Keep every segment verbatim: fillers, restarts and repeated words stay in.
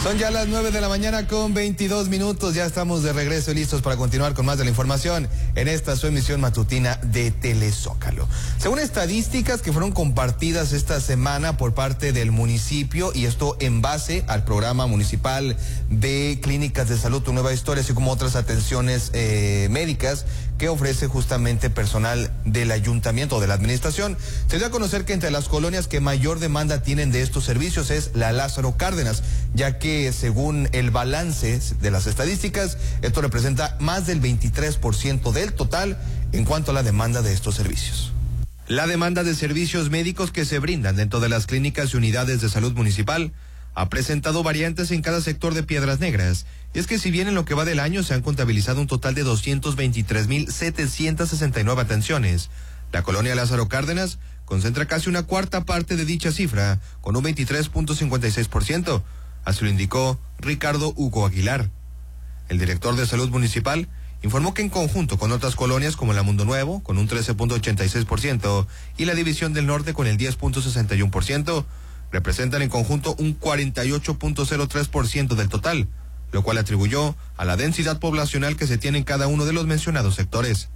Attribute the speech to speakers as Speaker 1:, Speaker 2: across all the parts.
Speaker 1: Son ya las nueve de la mañana con veintidós minutos. Ya estamos de regreso y listos para continuar con más de la información en esta su emisión matutina de Telezócalo. Según estadísticas que fueron compartidas esta semana por parte del municipio, y esto en base al programa municipal de Clínicas de Salud Tu Nueva Historia, así como otras atenciones eh, médicas que ofrece justamente personal del ayuntamiento o de la administración, se dio a conocer que entre las colonias que mayor demanda tienen de estos servicios es la Lázaro Cárdenas, ya que según el balance de las estadísticas, esto representa más del veintitrés por ciento del total en cuanto a la demanda de estos servicios. La demanda de servicios médicos que se brindan dentro de las clínicas y unidades de salud municipal ha presentado variantes en cada sector de Piedras Negras. Y es que si bien en lo que va del año se han contabilizado un total de doscientos veintitrés mil setecientos sesenta y nueve atenciones, la colonia Lázaro Cárdenas concentra casi una cuarta parte de dicha cifra, con un veintitrés punto cincuenta y seis por ciento. Así lo indicó Ricardo Hugo Aguilar. El director de salud municipal informó que en conjunto con otras colonias como la Mundo Nuevo, con un trece punto ochenta y seis por ciento, y la División del Norte con el diez punto sesenta y uno por ciento, representan en conjunto un cuarenta y ocho punto cero tres por ciento del total, lo cual atribuyó a la densidad poblacional que se tiene en cada uno de los mencionados sectores.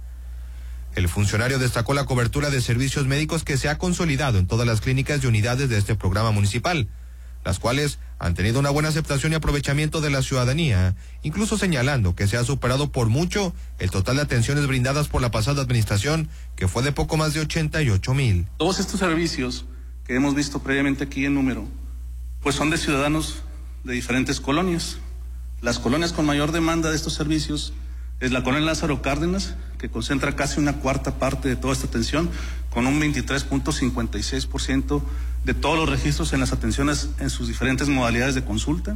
Speaker 1: El funcionario destacó la cobertura de servicios médicos que se ha consolidado en todas las clínicas y unidades de este programa municipal, las cuales han tenido una buena aceptación y aprovechamiento de la ciudadanía, incluso señalando que se ha superado por mucho el total de atenciones brindadas por la pasada administración, que fue de poco más de ochenta y ocho mil.
Speaker 2: Todos estos servicios que hemos visto previamente aquí en número, pues son de ciudadanos de diferentes colonias. Las colonias con mayor demanda de estos servicios es la colonia Lázaro Cárdenas, que concentra casi una cuarta parte de toda esta atención, con un veintitrés punto cincuenta y seis por ciento de todos los registros en las atenciones en sus diferentes modalidades de consulta.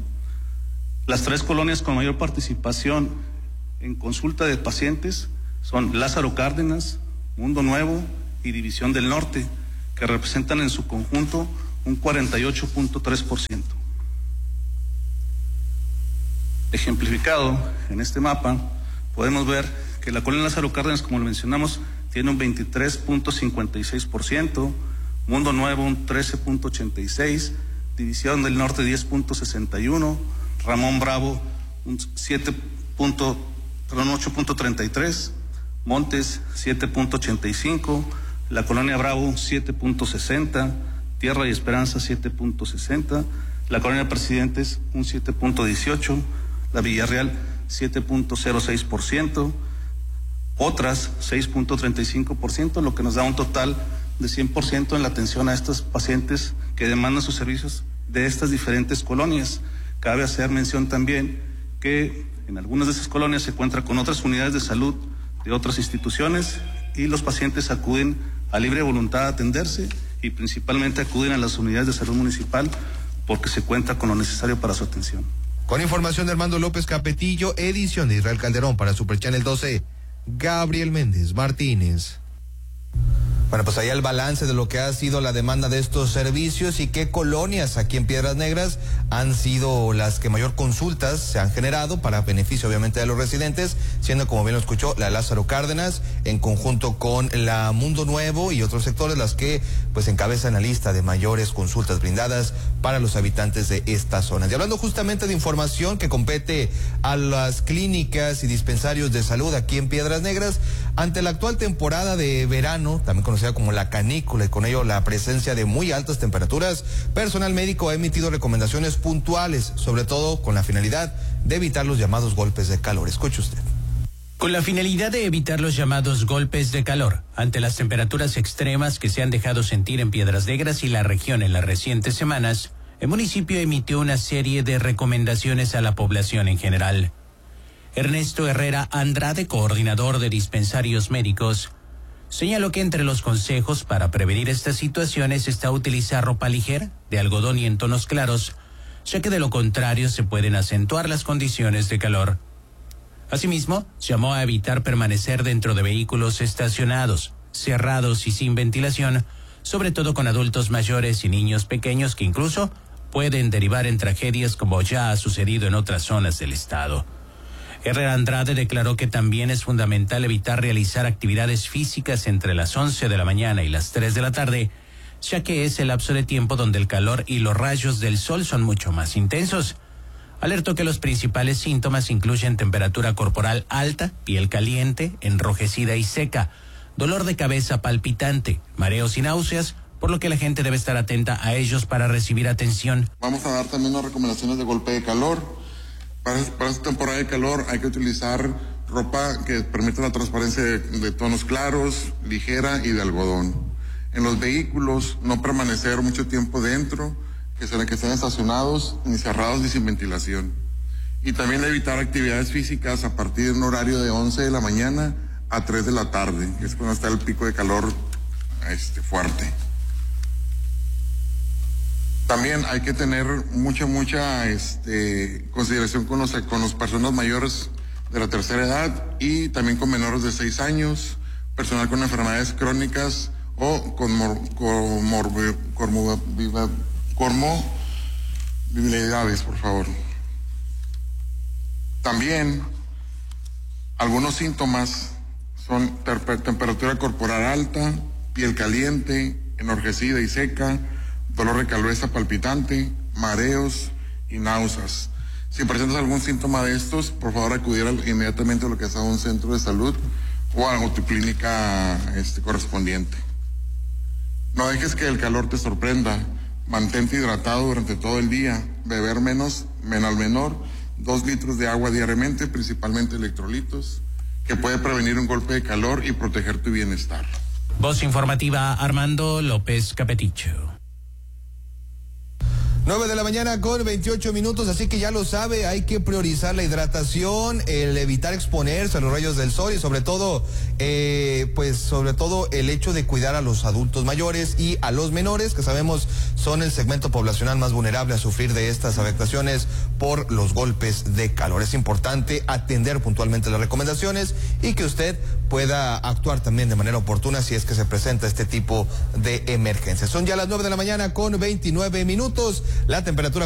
Speaker 2: Las tres colonias con mayor participación en consulta de pacientes son Lázaro Cárdenas, Mundo Nuevo y División del Norte, que representan en su conjunto un cuarenta y ocho punto tres por ciento. Ejemplificado en este mapa, podemos ver que la colonia Lázaro Cárdenas, como lo mencionamos, tiene un veintitrés punto cincuenta y seis por ciento, Mundo Nuevo un trece punto ochenta y seis por ciento, División del Norte diez punto sesenta y uno por ciento, Ramón Bravo un ocho punto treinta y tres por ciento, Montes siete punto ochenta y cinco por ciento, la colonia Bravo siete punto sesenta por ciento, Tierra y Esperanza siete punto sesenta por ciento, la colonia Presidentes un siete punto dieciocho por ciento, la Villarreal siete punto cero seis por ciento, otras seis punto treinta y cinco por ciento, lo que nos da un total de cien por ciento en la atención a estos pacientes que demandan sus servicios de estas diferentes colonias. Cabe hacer mención también que en algunas de esas colonias se encuentra con otras unidades de salud de otras instituciones y los pacientes acuden a libre voluntad a atenderse y principalmente acuden a las unidades de salud municipal porque se cuenta con lo necesario para su atención.
Speaker 1: Con información de Armando López Capetillo, edición de Israel Calderón para Super Channel doce, Gabriel Méndez Martínez. Bueno, pues ahí el balance de lo que ha sido la demanda de estos servicios y qué colonias aquí en Piedras Negras han sido las que mayor consultas se han generado para beneficio obviamente de los residentes, siendo, como bien lo escuchó, la Lázaro Cárdenas en conjunto con la Mundo Nuevo y otros sectores las que pues encabezan la lista de mayores consultas brindadas para los habitantes de estas zonas. Y hablando justamente de información que compete a las clínicas y dispensarios de salud aquí en Piedras Negras, ante la actual temporada de verano, también conocida como la canícula, y con ello la presencia de muy altas temperaturas, personal médico ha emitido recomendaciones puntuales, sobre todo con la finalidad de evitar los llamados golpes de calor. Escuche usted.
Speaker 3: Con la finalidad de evitar los llamados golpes de calor, ante las temperaturas extremas que se han dejado sentir en Piedras Negras y la región en las recientes semanas, el municipio emitió una serie de recomendaciones a la población en general. Ernesto Herrera Andrade, coordinador de dispensarios médicos, señaló que entre los consejos para prevenir estas situaciones está utilizar ropa ligera, de algodón y en tonos claros, ya que de lo contrario se pueden acentuar las condiciones de calor. Asimismo, llamó a evitar permanecer dentro de vehículos estacionados, cerrados y sin ventilación, sobre todo con adultos mayores y niños pequeños que incluso pueden derivar en tragedias como ya ha sucedido en otras zonas del estado. Herrera Andrade declaró que también es fundamental evitar realizar actividades físicas entre las once de la mañana y las tres de la tarde, ya que es el lapso de tiempo donde el calor y los rayos del sol son mucho más intensos. Alertó que los principales síntomas incluyen temperatura corporal alta, piel caliente, enrojecida y seca, dolor de cabeza palpitante, mareos y náuseas, por lo que la gente debe estar atenta a ellos para recibir atención.
Speaker 4: Vamos a dar también unas recomendaciones de golpe de calor. Para, para esta temporada de calor hay que utilizar ropa que permita la transparencia de, de tonos claros, ligera y de algodón. En los vehículos, no permanecer mucho tiempo dentro, que, se, que estén estacionados, ni cerrados ni sin ventilación. Y también evitar actividades físicas a partir de un horario de once de la mañana a tres de la tarde, que es cuando está el pico de calor este, fuerte. También hay que tener mucha, mucha este, consideración con los, con las personas mayores de la tercera edad y también con menores de seis años, personal con enfermedades crónicas o con comorbilidades, por favor. También algunos síntomas son temperatura corporal alta, piel caliente, enrojecida y seca, dolor de cabeza palpitante, mareos y náuseas. Si presentas algún síntoma de estos, por favor acudir inmediatamente a lo que es a un centro de salud o a tu clínica este, correspondiente. No dejes que el calor te sorprenda. Mantente hidratado durante todo el día. Beber menos, menos al menor, dos litros de agua diariamente, principalmente electrolitos, que puede prevenir un golpe de calor y proteger tu bienestar.
Speaker 3: Voz informativa, Armando López Capeticho.
Speaker 1: nueve de la mañana con veintiocho minutos, así que ya lo sabe, hay que priorizar la hidratación, el evitar exponerse a los rayos del sol y sobre todo, eh, pues sobre todo el hecho de cuidar a los adultos mayores y a los menores, que sabemos son el segmento poblacional más vulnerable a sufrir de estas afectaciones por los golpes de calor. Es importante atender puntualmente las recomendaciones y que usted pueda actuar también de manera oportuna si es que se presenta este tipo de emergencias. Son ya las nueve de la mañana con veintinueve minutos. La temperatura